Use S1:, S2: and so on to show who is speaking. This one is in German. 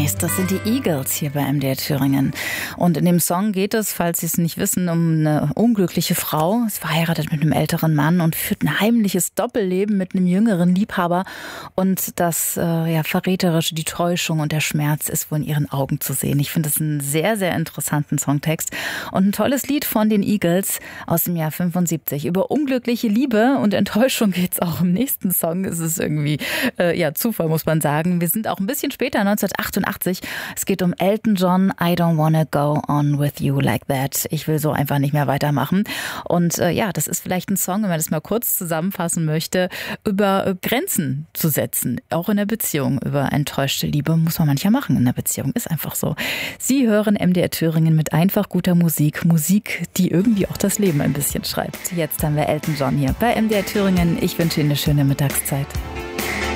S1: Nice, das sind die Eagles hier bei MDR Thüringen. Und in dem Song geht es, falls Sie es nicht wissen, um eine unglückliche Frau, ist verheiratet mit einem älteren Mann und führt ein heimliches Doppelleben mit einem jüngeren Liebhaber. Und das Verräterische, die Täuschung und der Schmerz ist wohl in ihren Augen zu sehen. Ich finde es einen sehr, sehr interessanten Songtext und ein tolles Lied von den Eagles aus dem Jahr 75. Über unglückliche Liebe und Enttäuschung geht es auch im nächsten Song. Es ist irgendwie Zufall, muss man sagen. Wir sind auch ein bisschen später, 1988. Es geht um Elton John, I don't wanna go on with you like that. Ich will so einfach nicht mehr weitermachen. Und das ist vielleicht ein Song, wenn man das mal kurz zusammenfassen möchte, über Grenzen zu setzen. Auch in der Beziehung. Über enttäuschte Liebe muss man manchmal machen in der Beziehung. Ist einfach so. Sie hören MDR Thüringen mit einfach guter Musik. Musik, die irgendwie auch das Leben ein bisschen schreibt. Jetzt haben wir Elton John hier bei MDR Thüringen. Ich wünsche Ihnen eine schöne Mittagszeit.